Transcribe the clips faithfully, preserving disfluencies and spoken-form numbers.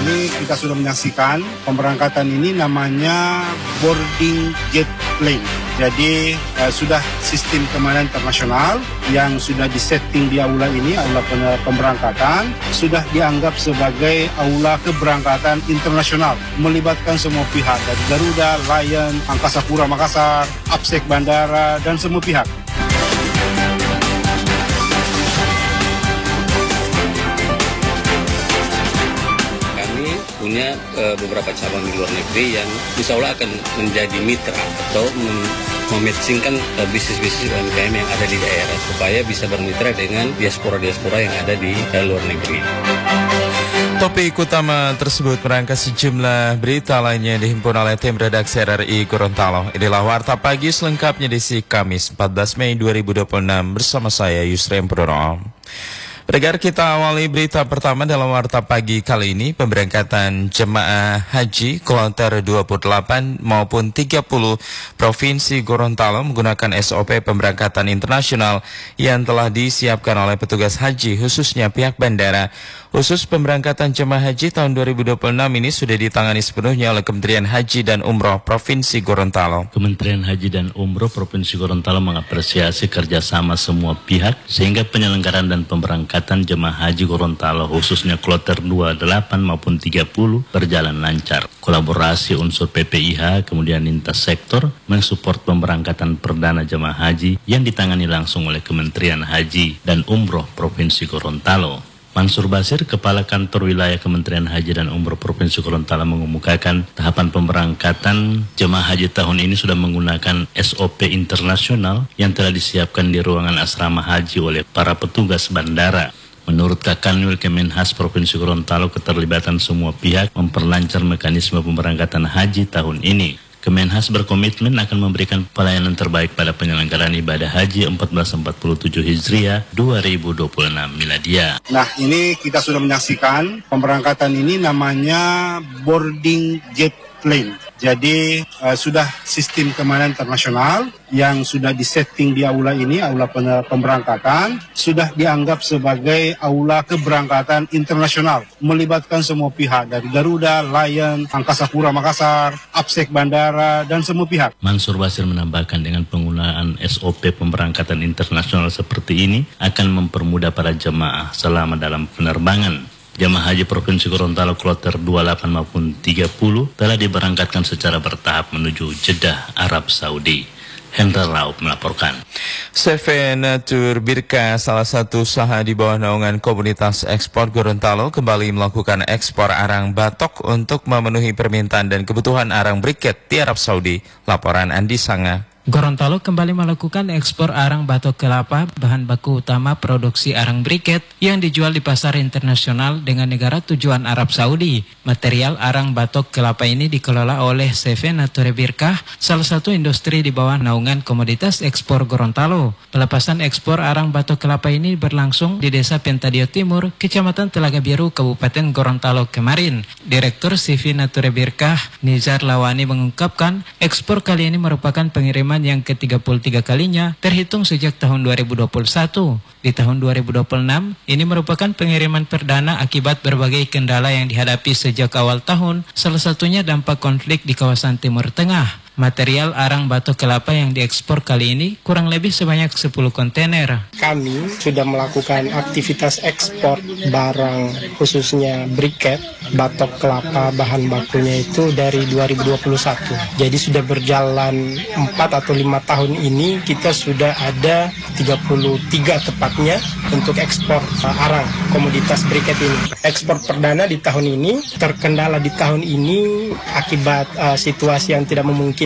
ini kita sudah menyaksikan pemberangkatan ini namanya boarding jet plane. Jadi uh, sudah sistem keamanan internasional yang sudah disetting di aula ini, aula pemberangkatan, sudah dianggap sebagai aula keberangkatan internasional, melibatkan semua pihak dari Garuda, Lion, Angkasa Pura Makassar, Apsek Bandara, dan semua pihak. Punya e, beberapa cabang di luar negeri yang insya Allah akan menjadi mitra atau mem- mematchingkan e, bisnis-bisnis U M K M yang ada di daerah supaya bisa bermitra dengan diaspora-diaspora yang ada di e, luar negeri. Topik utama tersebut merangkai sejumlah berita lainnya dihimpun oleh tim redaksi R R I Gorontalo. Inilah Warta Pagi selengkapnya di si Kamis empat belas Mei dua ribu dua puluh enam bersama saya Yusri Purnomo. Pendengar, kita awali berita pertama dalam Warta Pagi kali ini. Pemberangkatan jemaah haji kloter dua puluh delapan maupun tiga puluh Provinsi Gorontalo menggunakan S O P pemberangkatan internasional yang telah disiapkan oleh petugas haji khususnya pihak bandara. Khusus pemberangkatan jemaah haji tahun dua ribu dua puluh enam ini sudah ditangani sepenuhnya oleh Kementerian Haji dan Umroh Provinsi Gorontalo. Kementerian Haji dan Umroh Provinsi Gorontalo mengapresiasi kerjasama semua pihak sehingga penyelenggaraan dan pemberangkatan jemaah haji Gorontalo khususnya kloter dua puluh delapan maupun tiga puluh berjalan lancar. Kolaborasi unsur P P I H kemudian lintas sektor mensupport pemberangkatan perdana jemaah haji yang ditangani langsung oleh Kementerian Haji dan Umroh Provinsi Gorontalo. Mansur Basir, Kepala Kantor Wilayah Kementerian Haji dan Umroh Provinsi Gorontalo mengemukakan tahapan pemberangkatan jemaah haji tahun ini sudah menggunakan S O P internasional yang telah disiapkan di ruangan asrama haji oleh para petugas bandara. Menurut Kakanwil Kemenhas Provinsi Gorontalo, keterlibatan semua pihak memperlancar mekanisme pemberangkatan haji tahun ini. Kemenhas berkomitmen akan memberikan pelayanan terbaik pada penyelenggaraan ibadah haji seribu empat ratus empat puluh tujuh Hijriah dua ribu dua puluh enam Miladiah. Nah, ini kita sudah menyaksikan pemberangkatan ini namanya boarding jet plane. Jadi uh, sudah sistem keamanan internasional yang sudah disetting di aula ini, aula pemberangkatan, sudah dianggap sebagai aula keberangkatan internasional, melibatkan semua pihak dari Garuda, Lion, Angkasa Pura Makassar, Apsek Bandara, dan semua pihak. Mansur Basir menambahkan dengan penggunaan S O P pemberangkatan internasional seperti ini akan mempermudah para jemaah selama dalam penerbangan. Jemaah haji Provinsi Gorontalo kloter dua puluh delapan maupun tiga puluh telah diberangkatkan secara bertahap menuju Jeddah, Arab Saudi. Hendra Raup melaporkan. C V Natur Birka, salah satu usaha di bawah naungan Komunitas Ekspor Gorontalo, kembali melakukan ekspor arang batok untuk memenuhi permintaan dan kebutuhan arang briket di Arab Saudi. Laporan Andi Sanga. Gorontalo kembali melakukan ekspor arang batok kelapa, bahan baku utama produksi arang briket yang dijual di pasar internasional dengan negara tujuan Arab Saudi. Material arang batok kelapa ini dikelola oleh C V Nature Birkah, salah satu industri di bawah naungan Komoditas Ekspor Gorontalo. Pelepasan ekspor arang batok kelapa ini berlangsung di Desa Pentadio Timur, Kecamatan Telaga Biru, Kabupaten Gorontalo kemarin. Direktur C V Nature Birkah, Nizar Lawani mengungkapkan, ekspor kali ini merupakan pengiriman yang ke tiga puluh tiga kalinya terhitung sejak tahun dua ribu dua puluh satu. Di tahun dua ribu dua puluh enam, ini merupakan pengiriman perdana akibat berbagai kendala yang dihadapi sejak awal tahun, salah satunya dampak konflik di kawasan Timur Tengah. Material arang batok kelapa yang diekspor kali ini kurang lebih sebanyak sepuluh kontainer. Kami sudah melakukan aktivitas ekspor barang khususnya briket, batok kelapa, bahan bakunya itu dari dua ribu dua puluh satu. Jadi sudah berjalan empat atau lima tahun ini kita sudah ada tiga puluh tiga tepatnya untuk ekspor arang komoditas briket ini. Ekspor perdana di tahun ini, terkendala di tahun ini akibat uh, situasi yang tidak memungkinkan,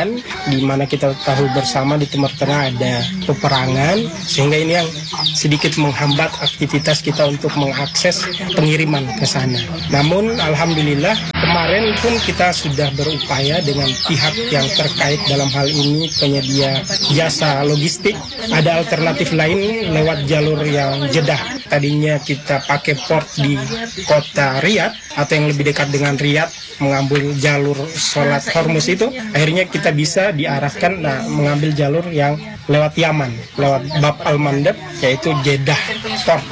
di mana kita tahu bersama di Timur Tengah ada peperangan, sehingga ini yang sedikit menghambat aktivitas kita untuk mengakses pengiriman ke sana. Namun alhamdulillah kemarin pun kita sudah berupaya dengan pihak yang terkait dalam hal ini, penyedia jasa logistik. Ada alternatif lain lewat jalur yang Jeddah. Tadinya kita pakai port di kota Riyadh atau yang lebih dekat dengan Riyadh, mengambil jalur sholat Hormuz itu, akhirnya kita bisa diarahkan nah, mengambil jalur yang lewat Yaman, lewat Bab Al-Mandab, yaitu Jeddah Port.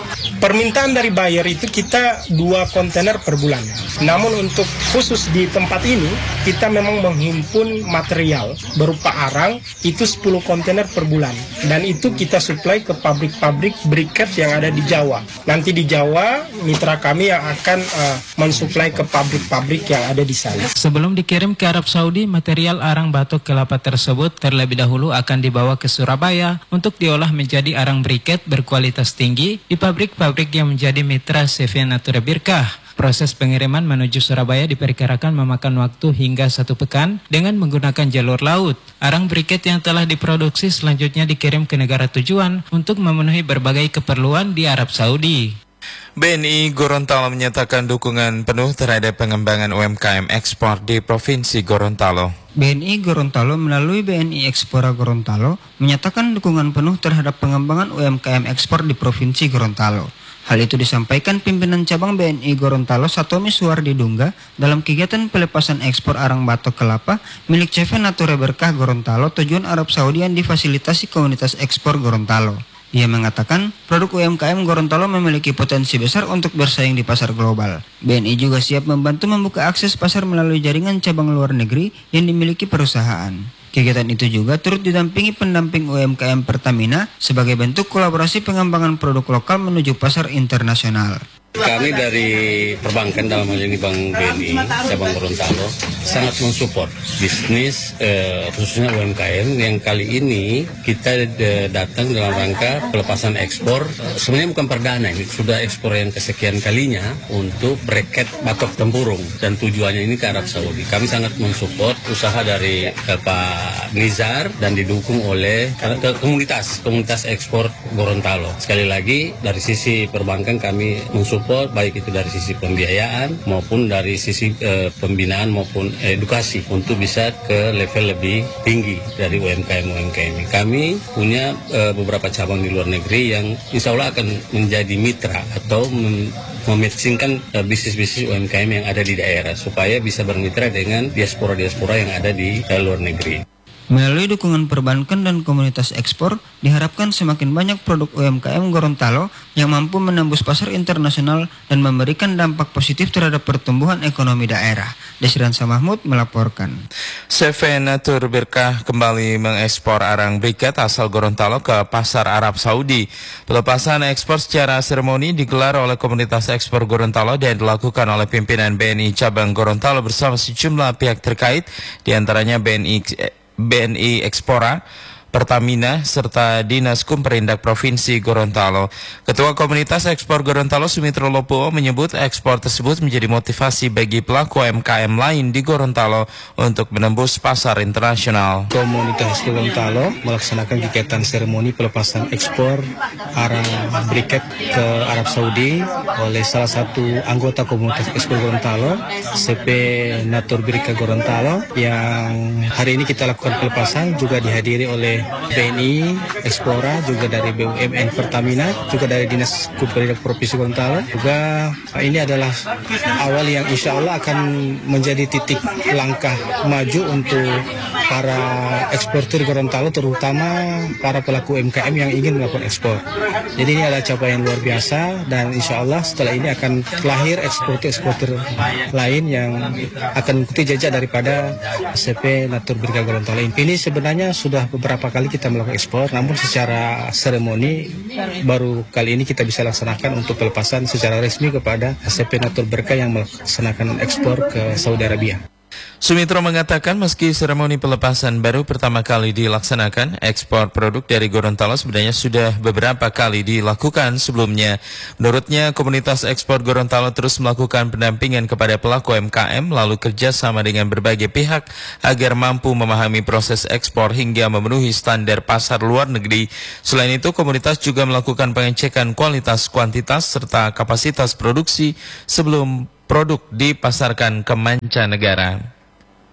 Permintaan dari buyer itu kita dua kontainer per bulan. Namun untuk khusus di tempat ini, kita memang menghimpun material berupa arang itu sepuluh kontainer per bulan. Dan itu kita supply ke pabrik-pabrik briket yang ada di Jawa. Nanti di Jawa, mitra kami yang akan uh, mensuplai ke pabrik-pabrik yang ada di sana. Sebelum dikirim ke Arab Saudi, material arang batok kelapa tersebut terlebih dahulu akan dibawa ke Surabaya untuk diolah menjadi arang briket berkualitas tinggi di pabrik-pabrik yang menjadi mitra C V Natura Birkah. Proses pengiriman menuju Surabaya diperkirakan memakan waktu hingga satu pekan dengan menggunakan jalur laut. Arang briket yang telah diproduksi selanjutnya dikirim ke negara tujuan untuk memenuhi berbagai keperluan di Arab Saudi. B N I Gorontalo menyatakan dukungan penuh terhadap pengembangan U M K M ekspor di Provinsi Gorontalo. B N I Gorontalo melalui B N I Ekspora Gorontalo menyatakan dukungan penuh terhadap pengembangan U M K M ekspor di Provinsi Gorontalo. Hal itu disampaikan pimpinan cabang B N I Gorontalo Satomi Suwardi Dungga dalam kegiatan pelepasan ekspor arang batok kelapa milik C V Natura Birkah Gorontalo tujuan Arab Saudi yang difasilitasi komunitas ekspor Gorontalo. Ia mengatakan produk U M K M Gorontalo memiliki potensi besar untuk bersaing di pasar global. B N I juga siap membantu membuka akses pasar melalui jaringan cabang luar negeri yang dimiliki perusahaan. Kegiatan itu juga turut didampingi pendamping U M K M Pertamina sebagai bentuk kolaborasi pengembangan produk lokal menuju pasar internasional. Kami dari perbankan dalam hal ini Bank B N I cabang Gorontalo sangat mensupport bisnis eh, khususnya U M K M yang kali ini kita de, datang dalam rangka pelepasan ekspor. Sebenarnya bukan perdana, ini sudah ekspor yang kesekian kalinya untuk briket batok tempurung dan tujuannya ini ke Arab Saudi. Kami sangat mensupport usaha dari eh, Pak Nizar dan didukung oleh ke, komunitas komunitas ekspor Gorontalo. Sekali lagi dari sisi perbankan kami mensupport baik itu dari sisi pembiayaan maupun dari sisi e, pembinaan maupun edukasi untuk bisa ke level lebih tinggi dari U M K M U M K M. Kami punya e, beberapa cabang di luar negeri yang insya Allah akan menjadi mitra atau mem mematchingkan e, bisnis-bisnis U M K M yang ada di daerah supaya bisa bermitra dengan diaspora-diaspora yang ada di e, luar negeri. Melalui dukungan perbankan dan komunitas ekspor, diharapkan semakin banyak produk U M K M Gorontalo yang mampu menembus pasar internasional dan memberikan dampak positif terhadap pertumbuhan ekonomi daerah. Desransa Mahmud melaporkan. C V Natura Birkah kembali mengekspor arang briket asal Gorontalo ke pasar Arab Saudi. Pelepasan ekspor secara seremoni digelar oleh komunitas ekspor Gorontalo dan dilakukan oleh pimpinan B N I cabang Gorontalo bersama sejumlah pihak terkait, diantaranya B N I B N I Ekspora, Pertamina, serta Dinas Kumperindak Provinsi Gorontalo. Ketua Komunitas Ekspor Gorontalo Sumitro Lopo menyebut ekspor tersebut menjadi motivasi bagi pelaku U M K M lain di Gorontalo untuk menembus pasar internasional. Komunitas Gorontalo melaksanakan kegiatan seremoni pelepasan ekspor arang briket ke Arab Saudi oleh salah satu anggota Komunitas Ekspor Gorontalo, C V Natura Birkah Gorontalo, yang hari ini kita lakukan pelepasan juga dihadiri oleh B N I Ekspora, juga dari B U M N Pertamina, juga dari Dinas Kumperindak Provinsi Gorontalo. Juga ini adalah awal yang insya Allah akan menjadi titik langkah maju untuk para eksportir Gorontalo, terutama para pelaku U M K M yang ingin melakukan ekspor. Jadi ini adalah capaian luar biasa dan insya Allah setelah ini akan lahir eksportir-eksportir lain yang akan mengikuti jejak daripada C V Natura Birkah Gorontalo. Ini sebenarnya sudah beberapa kali kita melakukan ekspor, namun secara seremoni baru kali ini kita bisa laksanakan untuk pelepasan secara resmi kepada C V Natura Birkah yang melaksanakan ekspor ke Saudi Arabia. Sumitro mengatakan meski seremoni pelepasan baru pertama kali dilaksanakan, ekspor produk dari Gorontalo sebenarnya sudah beberapa kali dilakukan sebelumnya. Menurutnya, komunitas ekspor Gorontalo terus melakukan pendampingan kepada pelaku U M K M lalu kerjasama dengan berbagai pihak agar mampu memahami proses ekspor hingga memenuhi standar pasar luar negeri. Selain itu, komunitas juga melakukan pengecekan kualitas, kuantitas, serta kapasitas produksi sebelum produk dipasarkan ke mancanegara.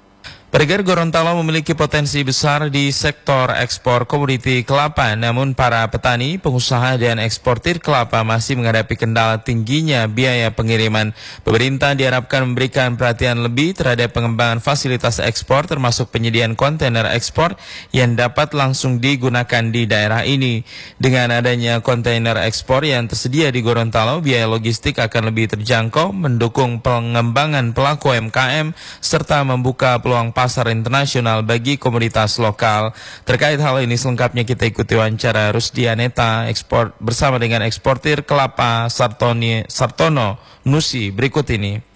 Beredar Gorontalo memiliki potensi besar di sektor ekspor komoditi kelapa, namun para petani, pengusaha dan eksportir kelapa masih menghadapi kendala tingginya biaya pengiriman. Pemerintah diharapkan memberikan perhatian lebih terhadap pengembangan fasilitas ekspor termasuk penyediaan kontainer ekspor yang dapat langsung digunakan di daerah ini. Dengan adanya kontainer ekspor yang tersedia di Gorontalo, biaya logistik akan lebih terjangkau, mendukung pengembangan pelaku U M K M serta membuka peluang pasar internasional bagi komoditas lokal. Terkait hal ini selengkapnya kita ikuti wawancara Rusdi Aneta ekspor bersama dengan eksportir kelapa Sartoni, Sartono Nusi berikut ini.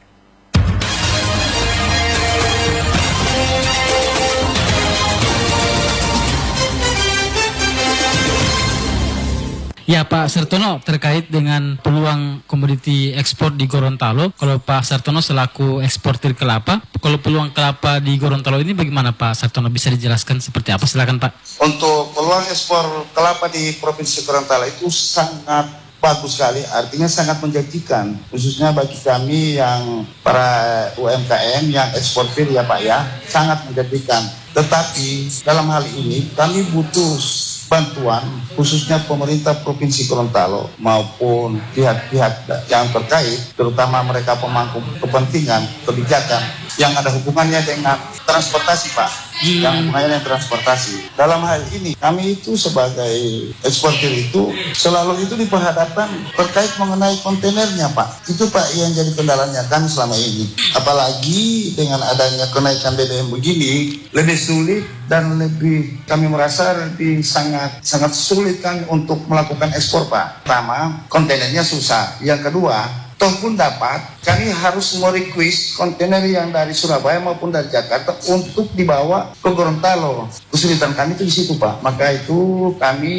Ya Pak Sartono, terkait dengan peluang komoditi ekspor di Gorontalo, kalau Pak Sartono selaku eksportir kelapa, kalau peluang kelapa di Gorontalo ini bagaimana Pak Sartono? Bisa dijelaskan seperti apa? Silakan Pak. Untuk peluang ekspor kelapa di Provinsi Gorontalo itu sangat bagus sekali, artinya sangat menjanjikan, khususnya bagi kami yang para U M K M yang eksportir ya Pak ya, sangat menjanjikan. Tetapi dalam hal ini kami butuh bantuan khususnya pemerintah Provinsi Gorontalo maupun pihak-pihak yang terkait, terutama mereka pemangku kepentingan kebijakan yang ada hubungannya dengan transportasi Pak, hmm. yang hubungannya dengan transportasi. Dalam hal ini kami itu sebagai eksportir itu selalu itu diperhadapkan terkait mengenai kontainernya Pak. Itu Pak yang jadi kendalanya kami selama ini. Apalagi dengan adanya kenaikan B B M begini lebih sulit dan lebih kami merasa lebih sangat sangat sulit kan untuk melakukan ekspor Pak. Pertama, kontainernya susah. Yang kedua, toh pun dapat, kami harus merequest kontainer yang dari Surabaya maupun dari Jakarta untuk dibawa ke Gorontalo. Kesulitan kami itu di situ Pak. Maka itu kami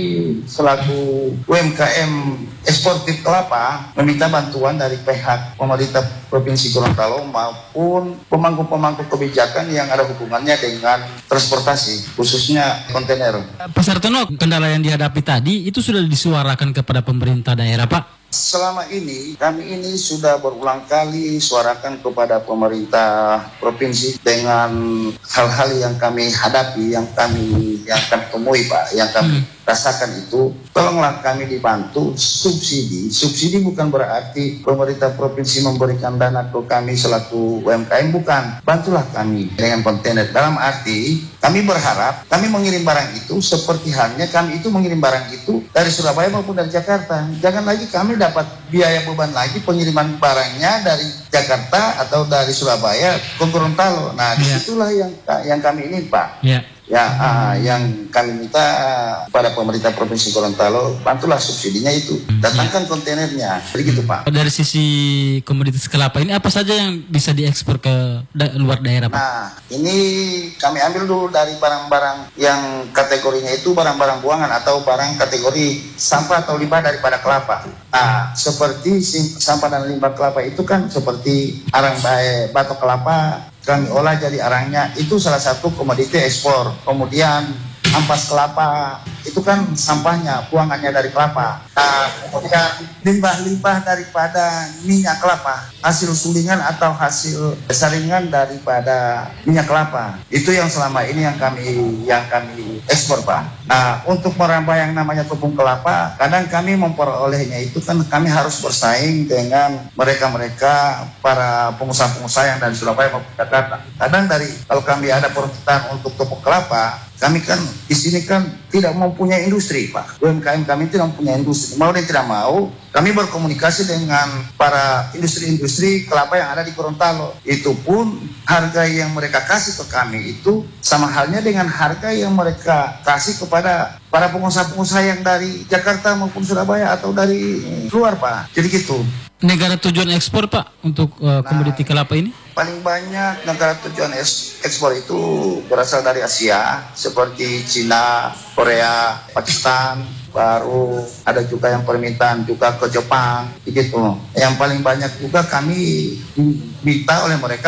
selaku U M K M eksportir kelapa meminta bantuan dari pihak pemerintah Provinsi Gorontalo maupun pemangku-pemangku kebijakan yang ada hubungannya dengan transportasi, khususnya kontainer. Pak Sartono, kendala yang dihadapi tadi itu sudah disuarakan kepada pemerintah daerah Pak? Selama ini, kami ini sudah berulang kali suarakan kepada pemerintah provinsi dengan hal-hal yang kami hadapi, yang kami yang kami temui Pak, yang kami hmm. rasakan itu, tolonglah kami dibantu subsidi. Subsidi bukan berarti pemerintah provinsi memberikan dana ke kami selaku U M K M, bukan. Bantulah kami dengan kontainer. Dalam arti, kami berharap kami mengirim barang itu seperti halnya kami itu mengirim barang itu dari Surabaya maupun dari Jakarta. Jangan lagi kami dapat biaya beban lagi pengiriman barangnya dari Jakarta atau dari Surabaya ke Gorontalo. Nah, yeah. disitulah yang yang kami ini Pak. Yeah. Ya, uh, yang kami minta pada pemerintah Provinsi Gorontalo, bantulah subsidinya itu, datangkan kontainernya, jadi gitu Pak. Dari sisi komoditas kelapa ini apa saja yang bisa diekspor ke da luar daerah Pak? Nah, ini kami ambil dulu dari barang-barang yang kategorinya itu barang-barang buangan atau barang kategori sampah atau limbah daripada kelapa. Nah, seperti sampah dan limbah kelapa itu kan seperti arang bae, batok kelapa, kami olah jadi arangnya, itu salah satu komoditi ekspor. Kemudian ampas kelapa, itu kan sampahnya, buangannya dari kelapa. Nah, kemudian limbah-limbah daripada minyak kelapa, hasil sulingan atau hasil saringan daripada minyak kelapa. Itu yang selama ini yang kami yang kami ekspor Pak. Nah, untuk merambah yang namanya tepung kelapa, kadang kami memperolehnya itu kan kami harus bersaing dengan mereka-mereka para pengusaha-pengusaha yang dari Surabaya maupun Jakarta. Kadang dari kalau kami ada permintaan untuk tepung kelapa, kami kan di sini kan tidak mempunyai industri Pak. U M K M kami tidak mempunyai industri. Mau dan tidak mau, kami berkomunikasi dengan para industri-industri kelapa yang ada di Gorontalo. Itu pun harga yang mereka kasih ke kami itu sama halnya dengan harga yang mereka kasih kepada para pengusaha-pengusaha yang dari Jakarta maupun Surabaya atau dari luar Pak. Jadi gitu. Negara tujuan ekspor Pak untuk uh, komoditi nah, kelapa ini? Paling banyak negara tujuan ekspor itu berasal dari Asia, seperti Cina, Korea, Pakistan, baru ada juga yang permintaan juga ke Jepang, begitu. Yang paling banyak juga kami minta oleh mereka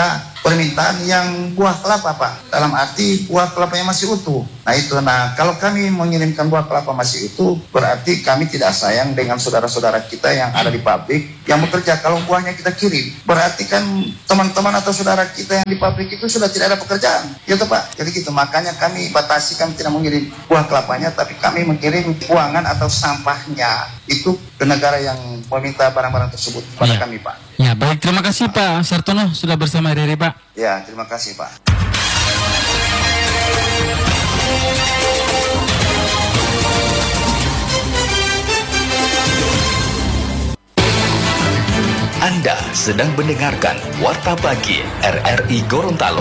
permintaan yang buah kelapa Pak, dalam arti buah kelapanya masih utuh. Nah itu, nah kalau kami mengirimkan buah kelapa masih utuh, berarti kami tidak sayang dengan saudara-saudara kita yang ada di pabrik yang bekerja. Kalau buahnya kita kirim, berarti kan teman-teman atau saudara kita yang di pabrik itu sudah tidak ada pekerjaan, gitu Pak. Jadi gitu, makanya kami batasi, kami tidak mengirim buah kelapanya, tapi kami mengirim buangan atau sampahnya itu ke negara yang meminta barang-barang tersebut kepada ya. kami Pak. Ya baik, terima kasih Pak Sartono sudah bersama R R I Pak. Ya, terima kasih Pak. Anda sedang mendengarkan Warta Pagi R R I Gorontalo.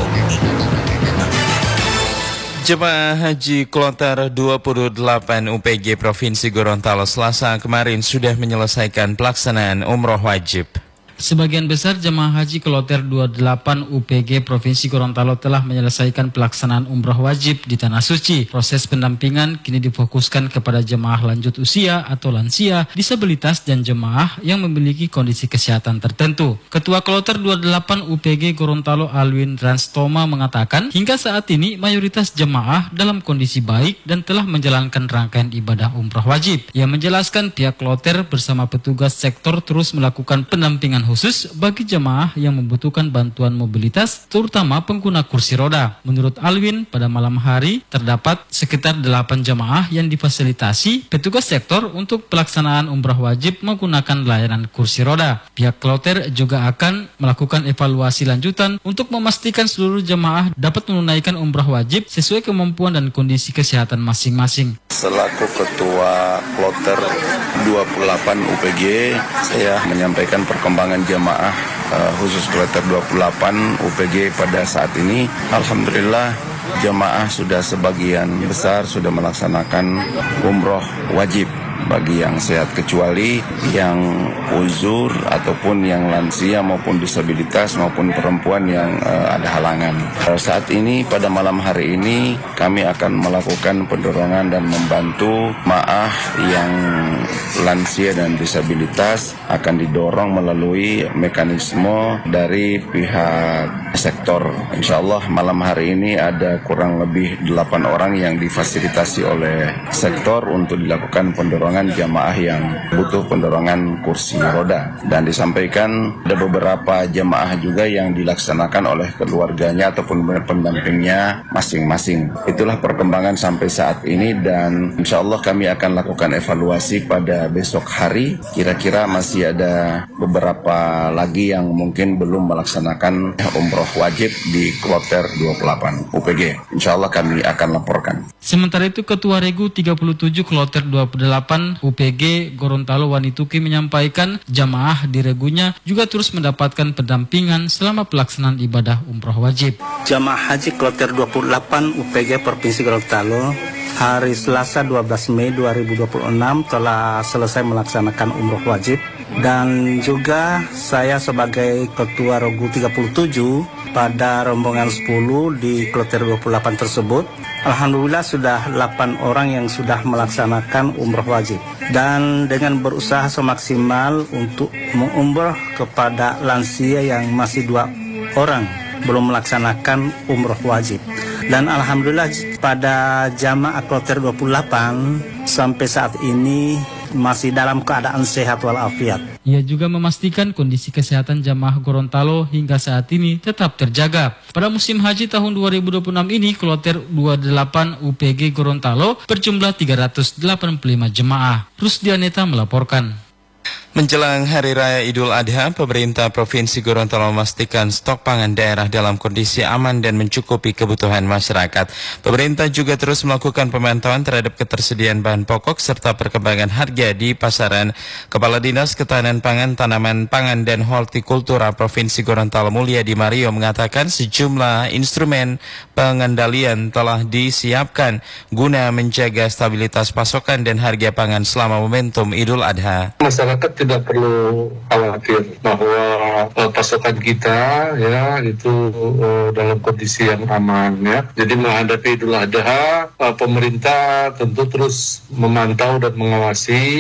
Jemaah Haji Kloter dua puluh delapan U P G Provinsi Gorontalo Selasa kemarin sudah menyelesaikan pelaksanaan umroh wajib. Sebagian besar jemaah haji Kloter dua puluh delapan U P G Provinsi Gorontalo telah menyelesaikan pelaksanaan umroh wajib di Tanah Suci. Proses pendampingan kini difokuskan kepada jemaah lanjut usia atau lansia, disabilitas, dan jemaah yang memiliki kondisi kesehatan tertentu. Ketua Kloter dua puluh delapan U P G Gorontalo Alwin Ranstoma mengatakan, hingga saat ini mayoritas jemaah dalam kondisi baik dan telah menjalankan rangkaian ibadah umroh wajib. Ia menjelaskan pihak Kloter bersama petugas sektor terus melakukan pendampingan khusus bagi jemaah yang membutuhkan bantuan mobilitas, terutama pengguna kursi roda. Menurut Alwin, pada malam hari terdapat sekitar delapan jemaah yang difasilitasi petugas sektor untuk pelaksanaan umrah wajib menggunakan layanan kursi roda. Pihak Kloter juga akan melakukan evaluasi lanjutan untuk memastikan seluruh jemaah dapat menunaikan umrah wajib sesuai kemampuan dan kondisi kesehatan masing-masing. Selaku Ketua Kloter dua puluh delapan U P G, saya menyampaikan perkembangan jamaah uh, khusus Kloter dua puluh delapan U P G pada saat ini. Alhamdulillah jamaah sudah sebagian besar sudah melaksanakan umroh wajib bagi yang sehat, kecuali yang uzur ataupun yang lansia maupun disabilitas maupun perempuan yang uh, ada halangan. Uh, saat ini pada malam hari ini kami akan melakukan pendorongan dan membantu jemaah yang lansia dan disabilitas akan didorong melalui mekanisme dari pihak sektor. Insya Allah malam hari ini ada kurang lebih delapan orang yang difasilitasi oleh sektor untuk dilakukan pendorongan jamaah yang butuh pendorongan kursi roda, dan disampaikan ada beberapa jamaah juga yang dilaksanakan oleh keluarganya ataupun pendampingnya masing-masing. Itulah perkembangan sampai saat ini, dan insya Allah kami akan lakukan evaluasi pada besok hari. Kira-kira masih ada beberapa lagi yang mungkin belum melaksanakan umroh wajib di Kloter dua puluh delapan U P G. Insya Allah kami akan laporkan. Sementara itu Ketua Regu tiga puluh tujuh Kloter dua puluh delapan U P G Gorontalo Wanituki menyampaikan jamaah di regunya juga terus mendapatkan pendampingan selama pelaksanaan ibadah umroh wajib. Jamaah Haji Kloter dua puluh delapan U P G Provinsi Gorontalo hari Selasa dua belas Mei dua ribu dua puluh enam telah selesai melaksanakan umroh wajib, dan juga saya sebagai Ketua Regu tiga puluh tujuh pada rombongan sepuluh di Kloter dua puluh delapan tersebut, alhamdulillah sudah delapan orang yang sudah melaksanakan umroh wajib, dan dengan berusaha semaksimal untuk mengumroh kepada lansia yang masih dua orang belum melaksanakan umroh wajib. Dan alhamdulillah pada jamaah Kloter dua puluh delapan sampai saat ini masih dalam keadaan sehat walafiat. Ia juga memastikan kondisi kesehatan jamaah Gorontalo hingga saat ini tetap terjaga. Pada musim haji tahun dua ribu dua puluh enam ini, Kloter dua puluh delapan U P G Gorontalo berjumlah tiga ratus delapan puluh lima jemaah. Rusdianeta melaporkan. Menjelang Hari Raya Idul Adha, pemerintah Provinsi Gorontalo memastikan stok pangan daerah dalam kondisi aman dan mencukupi kebutuhan masyarakat. Pemerintah juga terus melakukan pemantauan terhadap ketersediaan bahan pokok serta perkembangan harga di pasaran. Kepala Dinas Ketahanan Pangan, Tanaman Pangan, dan Hortikultura Provinsi Gorontalo Mulyadi Mario mengatakan sejumlah instrumen pengendalian telah disiapkan guna menjaga stabilitas pasokan dan harga pangan selama momentum Idul Adha. Masyarakat tidak perlu khawatir bahwa uh, pasokan kita ya itu uh, dalam kondisi yang aman ya. Jadi menghadapi Idul Adha, uh, pemerintah tentu terus memantau dan mengawasi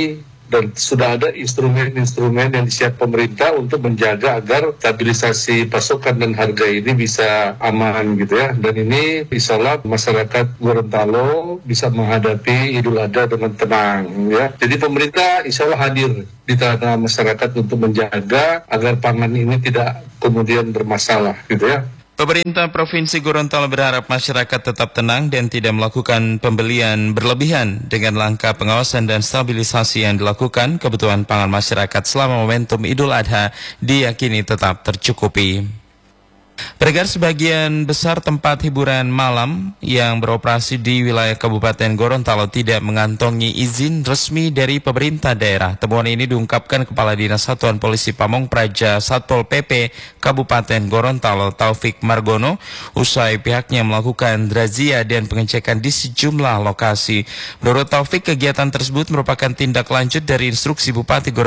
dan sudah ada instrumen-instrumen yang disiapkan pemerintah untuk menjaga agar stabilisasi pasokan dan harga ini bisa aman gitu ya. Dan ini insya Allah masyarakat Gorontalo bisa menghadapi Idul Adha dengan tenang ya. Jadi pemerintah insya Allah hadir di tengah masyarakat untuk menjaga agar pangan ini tidak kemudian bermasalah gitu ya. Pemerintah Provinsi Gorontalo berharap masyarakat tetap tenang dan tidak melakukan pembelian berlebihan. Dengan langkah pengawasan dan stabilisasi yang dilakukan, kebutuhan pangan masyarakat selama momentum Idul Adha diyakini tetap tercukupi. Beredar sebagian besar tempat hiburan malam yang beroperasi di wilayah Kabupaten Gorontalo tidak mengantongi izin resmi dari pemerintah daerah. Temuan ini diungkapkan Kepala Dinas Satuan Polisi Pamong Praja Satpol P P Kabupaten Gorontalo Taufik Margono usai pihaknya melakukan razia dan pengecekan di sejumlah lokasi. Menurut Taufik, kegiatan tersebut merupakan tindak lanjut dari instruksi Bupati Gorontalo